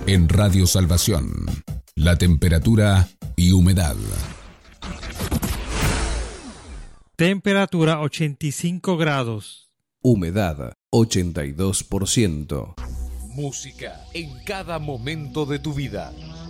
En Radio Salvación, la temperatura y humedad. Temperatura 85 grados. Humedad 82%. Música en cada momento de tu vida.